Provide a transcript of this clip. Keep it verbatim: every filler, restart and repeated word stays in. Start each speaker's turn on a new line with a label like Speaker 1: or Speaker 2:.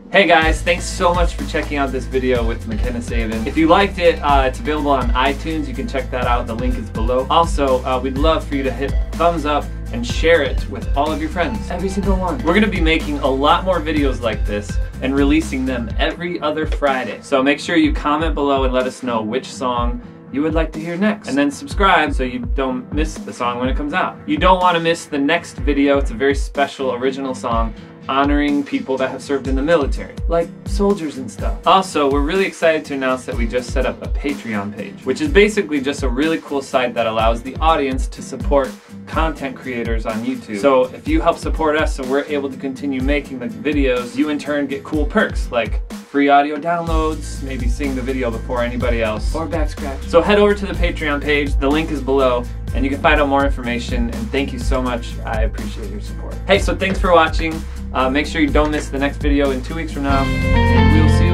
Speaker 1: Hey guys, thanks so much for checking out this video with McKenna Sabin. If you liked it, uh, it's available on iTunes. You can check that out. The link is below. Also, uh, we'd love for you to hit thumbs up and share it with all of your friends. Every single one. We're gonna be making a lot more videos like this and releasing them every other Friday. So make sure you comment below and let us know which song you would like to hear next. And then subscribe so you don't miss the song when it comes out. You don't want to miss the next video. It's a very special original song honoring people that have served in the military, like soldiers and stuff. Also, we're really excited to announce that we just set up a Patreon page, which is basically just a really cool site that allows the audience to support content creators on YouTube. So if you help support us so we're able to continue making the videos, you in turn get cool perks like free audio downloads, maybe seeing the video before anybody else, or back scratch. So head over to the Patreon page, the link is below, and you can find out more information, and thank you so much. I appreciate your support. Hey, so thanks for watching. Uh, make sure you don't miss the next video in two weeks from now, and we'll see you